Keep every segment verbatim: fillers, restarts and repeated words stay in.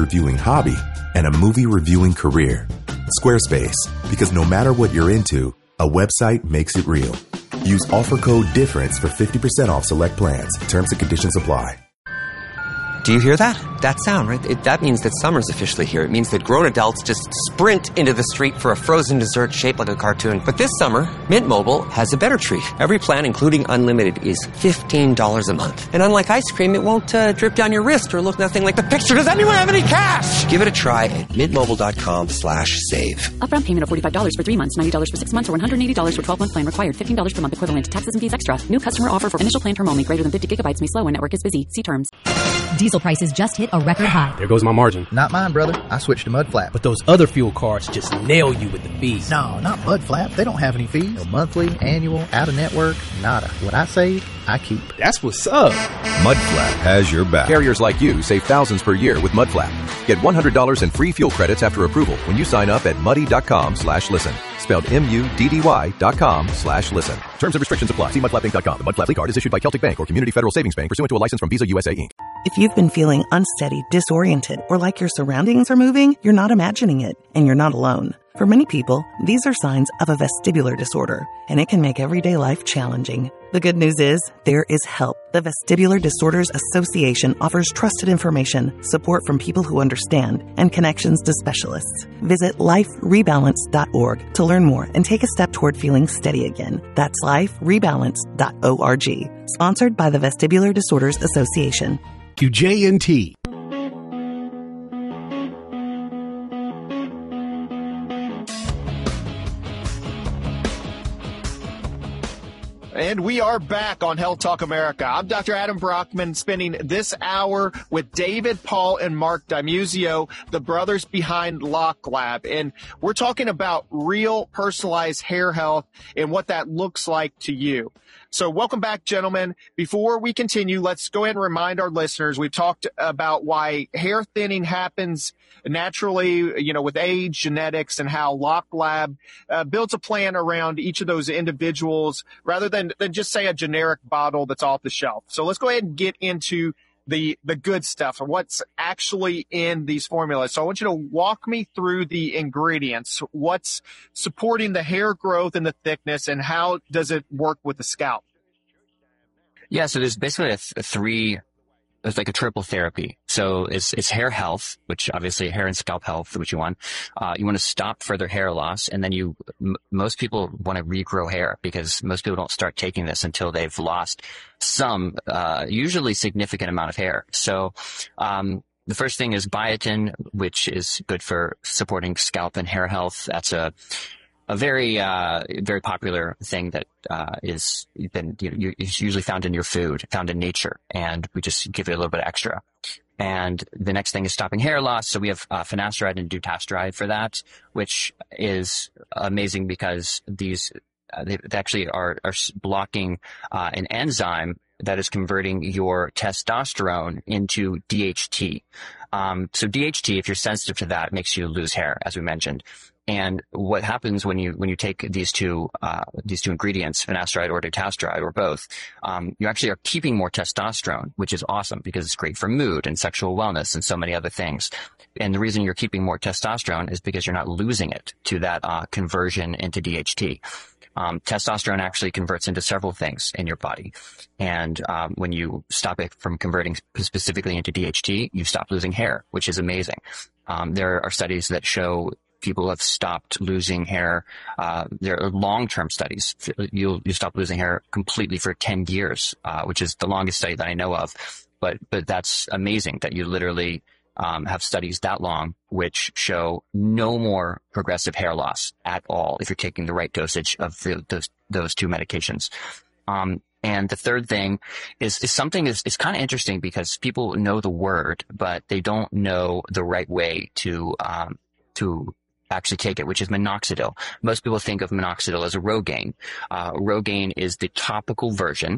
reviewing hobby and a movie reviewing career. Squarespace, because no matter what you're into, a website makes it real. Use offer code DIFFERENCE for fifty percent off select plans. Terms and conditions apply. Do you hear that? That sound, right? It, that means that summer's officially here. It means that grown adults just sprint into the street for a frozen dessert shaped like a cartoon. But this summer, Mint Mobile has a better treat. Every plan, including unlimited, is fifteen dollars a month. And unlike ice cream, it won't uh, drip down your wrist or look nothing like the picture. Does anyone have any cash? Give it a try at mintmobile.com slash save. Upfront payment of forty-five dollars for three months, ninety dollars for six months, or one hundred eighty dollars for twelve-month plan required. fifteen dollars per month equivalent. Taxes and fees extra. New customer offer for initial plan term only. Greater than fifty gigabytes may slow when network is busy. See terms. Diesel prices just hit a record high. There goes my margin. Not mine, brother. I switched to Mudflap. But those other fuel cards just nail you with the fees. No, not Mudflap. They don't have any fees. No monthly, annual, out-of-network, nada. What I save, I keep. That's what's up. Mudflap has your back. Carriers like you save thousands per year with Mudflap. Get one hundred dollars in free fuel credits after approval when you sign up at muddy.com slash listen. Spelled M-U-D-D-Y dot com slash listen. Terms and restrictions apply. See mudflap inc dot com. The Mudflap card is issued by Celtic Bank or Community Federal Savings Bank pursuant to a license from Visa U S A, Incorporated. If you've been feeling unsteady, disoriented, or like your surroundings are moving, you're not imagining it, and you're not alone. For many people, these are signs of a vestibular disorder, and it can make everyday life challenging. The good news is, there is help. The Vestibular Disorders Association offers trusted information, support from people who understand, and connections to specialists. Visit life rebalance dot org to learn more and take a step toward feeling steady again. That's life rebalance dot org. Sponsored by the Vestibular Disorders Association. Q J N T. And we are back on Health Talk America. I'm Doctor Adam Brockman, spending this hour with David Paul and Mark Dimuzio, the brothers behind Lock Lab. And we're talking about real personalized hair health and what that looks like to you. So welcome back, gentlemen. Before we continue, let's go ahead and remind our listeners, we've talked about why hair thinning happens naturally, you know, with age, genetics, and how Lock Lab uh, builds a plan around each of those individuals rather than, than just say a generic bottle that's off the shelf. So let's go ahead and get into the the good stuff and what's actually in these formulas. So I want you to walk me through the ingredients, what's supporting the hair growth and the thickness, and how does it work with the scalp? Yeah, so there's basically a, th- a three, it's like a triple therapy. So it's it's hair health, which obviously hair and scalp health, which you want. Uh, you want to stop further hair loss, and then you m- most people want to regrow hair because most people don't start taking this until they've lost some, uh, usually significant amount of hair. So um, the first thing is biotin, which is good for supporting scalp and hair health. That's a A very, uh, very popular thing that, uh, is been, you know, is usually found in your food, found in nature, and we just give it a little bit extra. And the next thing is stopping hair loss. So we have, uh, finasteride and dutasteride for that, which is amazing because these, uh, they, they actually are, are blocking, uh, an enzyme that is converting your testosterone into D H T. Um, so D H T, if you're sensitive to that, makes you lose hair, as we mentioned. And what happens when you when you take these two uh, these two ingredients, finasteride or dutasteride or both, um, you actually are keeping more testosterone, which is awesome because it's great for mood and sexual wellness and so many other things. And the reason you're keeping more testosterone is because you're not losing it to that uh, conversion into D H T. Um, testosterone actually converts into several things in your body. And um, when you stop it from converting specifically into D H T, you stop losing hair, which is amazing. Um, there are studies that show people have stopped losing hair. Uh, there are long-term studies. You'll, you stop losing hair completely for ten years, uh, which is the longest study that I know of. But, but that's amazing that you literally, um, have studies that long, which show no more progressive hair loss at all if you're taking the right dosage of the, those, those two medications. Um, and the third thing is, is something is, is kind of interesting because people know the word, but they don't know the right way to, um, to, actually take it, which is minoxidil. Most people think of minoxidil as a Rogaine. Uh, Rogaine is the topical version,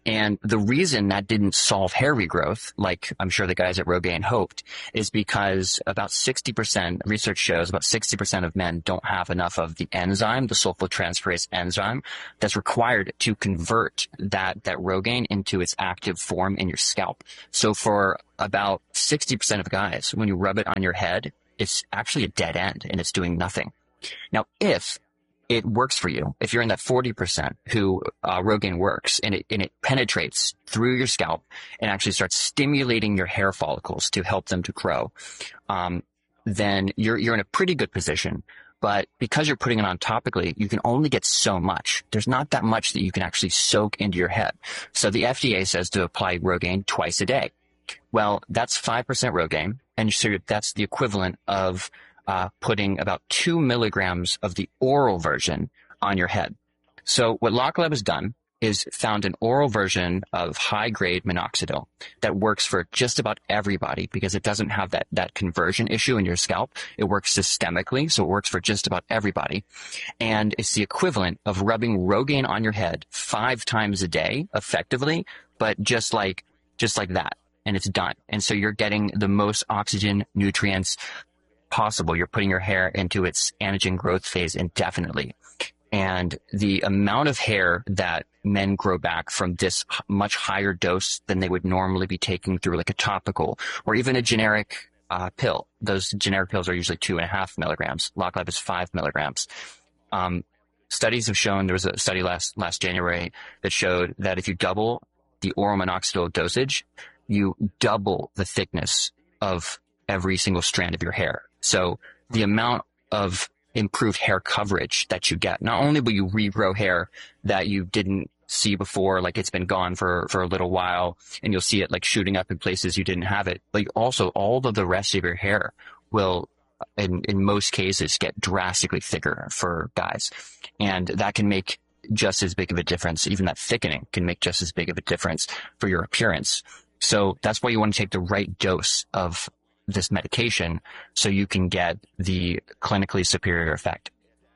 And the reason that didn't solve hair regrowth, like I'm sure the guys at Rogaine hoped, is because about sixty percent, research shows about sixty percent of men don't have enough of the enzyme, the sulfotransferase enzyme, that's required to convert that, that Rogaine into its active form in your scalp. So for about sixty percent of guys, when you rub it on your head, it's actually a dead end and it's doing nothing. Now, if it works for you, if you're in that forty percent who uh, Rogaine works and it, and it penetrates through your scalp and actually starts stimulating your hair follicles to help them to grow, um, then you're, you're in a pretty good position. But because you're putting it on topically, you can only get so much. There's not that much that you can actually soak into your head. So the F D A says to apply Rogaine twice a day. Well, that's five percent Rogaine. And so that's the equivalent of Uh, putting about two milligrams of the oral version on your head. So what LockLab has done is found an oral version of high-grade minoxidil that works for just about everybody because it doesn't have that, that conversion issue in your scalp. It works systemically, so it works for just about everybody. And it's the equivalent of rubbing Rogaine on your head five times a day effectively, but just like, just like that. And it's done. And so you're getting the most oxygen, nutrients possible. You're putting your hair into its anagen growth phase indefinitely. And the amount of hair that men grow back from this much higher dose than they would normally be taking through like a topical or even a generic uh, pill. Those generic pills are usually two and a half milligrams. LockLab is five milligrams. Um, studies have shown, there was a study last, last January that showed that if you double the oral minoxidil dosage, you double the thickness of every single strand of your hair. So the amount of improved hair coverage that you get, not only will you regrow hair that you didn't see before, like it's been gone for, for a little while and you'll see it like shooting up in places you didn't have it, but also all of the rest of your hair will, in, in most cases, get drastically thicker for guys. And that can make just as big of a difference. Even that thickening can make just as big of a difference for your appearance. So that's why you want to take the right dose of this medication so you can get the clinically superior effect.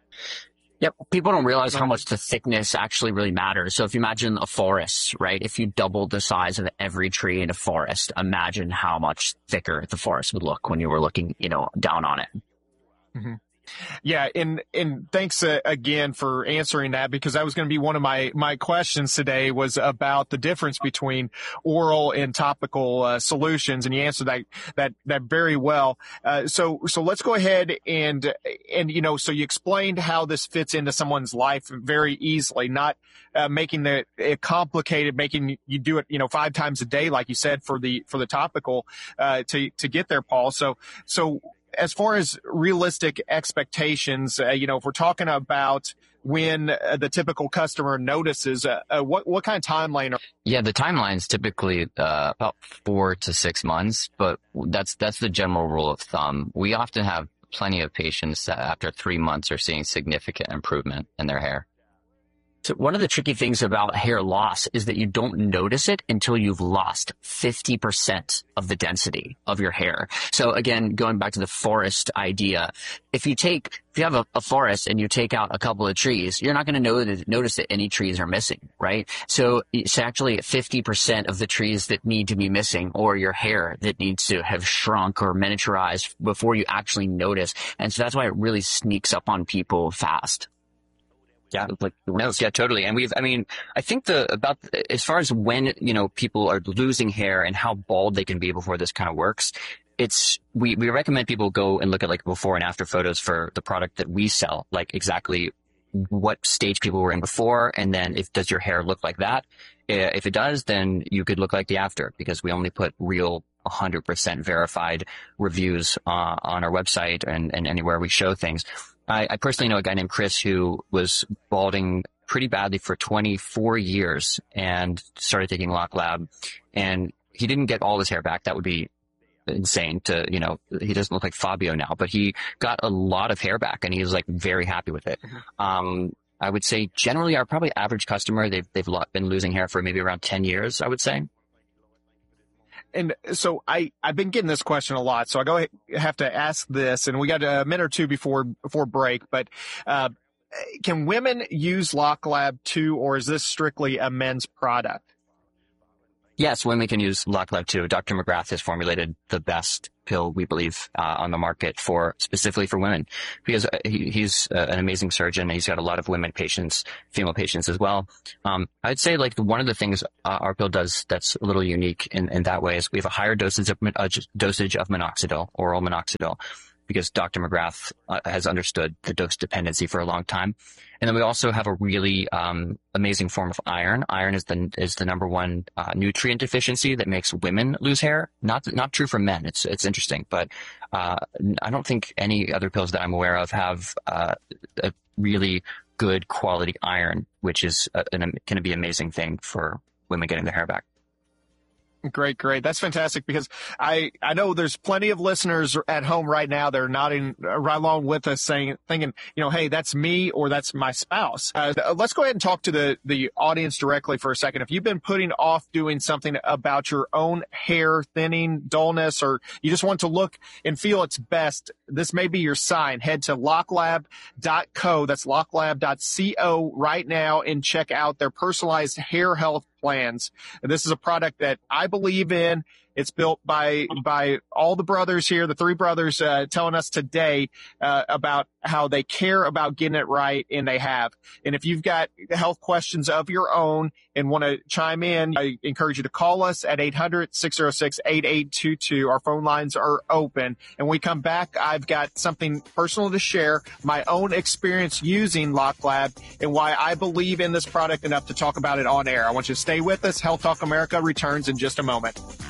Yep. People don't realize how much the thickness actually really matters. So if you imagine a forest, right? If you doubled the size of every tree in a forest, imagine how much thicker the forest would look when you were looking, you know, down on it. Mm-hmm. Yeah, and and thanks uh, again for answering that, because that was going to be one of my my questions today, was about the difference between oral and topical uh, solutions, and you answered that that that very well. Uh, so so let's go ahead and and you know so you explained how this fits into someone's life very easily, not uh, making the it complicated, making you do it you know five times a day like you said for the for the topical uh, to to get there, Paul. So so. As far as realistic expectations, uh, you know, if we're talking about when uh, the typical customer notices, uh, uh, what what kind of timeline? Are- yeah, the timeline's typically uh, about four to six months, but that's that's the general rule of thumb. We often have plenty of patients that after three months are seeing significant improvement in their hair. So one of the tricky things about hair loss is that you don't notice it until you've lost fifty percent of the density of your hair. So again, going back to the forest idea, if you take, if you have a, a forest and you take out a couple of trees, you're not going to know that, notice that any trees are missing, right? So it's actually fifty percent of the trees that need to be missing, or your hair that needs to have shrunk or miniaturized before you actually notice. And so that's why it really sneaks up on people fast. Yeah, like, no, yeah, totally. And we've, I mean, I think the, about, as far as when, you know, people are losing hair and how bald they can be before this kind of works, it's, we, we recommend people go and look at like before and after photos for the product that we sell, like exactly what stage people were in before. And then if, does your hair look like that? If it does, then you could look like the after, because we only put real one hundred percent verified reviews uh, on our website and, and anywhere we show things. I, I personally know a guy named Chris who was balding pretty badly for twenty-four years and started taking LockLab, and he didn't get all his hair back. That would be insane to, you know, he doesn't look like Fabio now, but he got a lot of hair back and he was like very happy with it. Mm-hmm. Um, I would say generally our probably average customer, they've, they've been losing hair for maybe around ten years, I would say. And so I, I've been getting this question a lot, so I go have to ask this, and we got a minute or two before, before break, but, uh, can women use LockLab too, or is this strictly a men's product? Yes, women can use LockLab too. Doctor McGrath has formulated the best pill, we believe, uh, on the market for specifically for women, because he, he's uh, an amazing surgeon. He's got a lot of women patients, female patients as well. Um, I'd say like one of the things uh, our pill does that's a little unique in, in that way is we have a higher dosage of, uh, dosage of minoxidil, oral minoxidil, because Doctor McGrath uh, has understood the dose dependency for a long time. And then we also have a really um, amazing form of iron. Iron is the is the number one uh, nutrient deficiency that makes women lose hair. Not not true for men. It's it's interesting, but uh, I don't think any other pills that I'm aware of have uh, a really good quality iron, which is a, an, can be an amazing thing for women getting their hair back. Great, great. That's fantastic, because I, I know there's plenty of listeners at home right now that are nodding right along with us saying, thinking, you know, hey, that's me or that's my spouse. Uh, let's go ahead and talk to the, the audience directly for a second. If you've been putting off doing something about your own hair thinning, dullness, or you just want to look and feel its best, this may be your sign. Head to locklab dot co. That's locklab dot co right now and check out their personalized hair health plans. This is a product that I believe in. It's built by by all the brothers here, the three brothers, uh, telling us today uh, about how they care about getting it right, and they have. And if you've got health questions of your own and want to chime in, I encourage you to call us at eight hundred, six oh six, eight eight two two. Our phone lines are open. And when we come back, I've got something personal to share, my own experience using LockLab and why I believe in this product enough to talk about it on air. I want you to stay with us. Health Talk America returns in just a moment.